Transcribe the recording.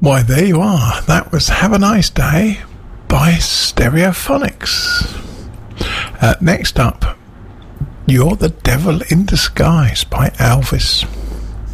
Why, there you are. That was Have a Nice Day by Stereophonics. Next up, You're the Devil in Disguise by Elvis.